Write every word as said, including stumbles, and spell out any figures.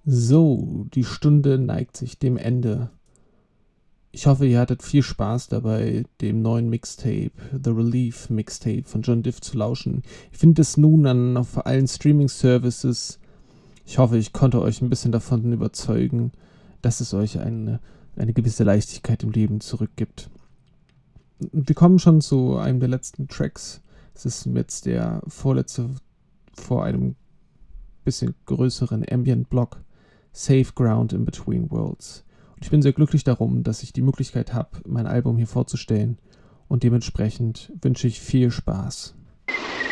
So, die Stunde neigt sich dem Ende. Ich hoffe, ihr hattet viel Spaß dabei, dem neuen Mixtape, The Relief Mixtape von John Diff zu lauschen. Ich finde es nun an auf allen Streaming-Services. Ich hoffe, ich konnte euch ein bisschen davon überzeugen, dass es euch eine, eine gewisse Leichtigkeit im Leben zurückgibt. Wir kommen schon zu einem der letzten Tracks. Es ist jetzt der vorletzte vor einem bisschen größeren Ambient-Block. Safe Ground in Between Worlds. Und ich bin sehr glücklich darum, dass ich die Möglichkeit habe, mein Album hier vorzustellen. Und dementsprechend wünsche ich viel Spaß.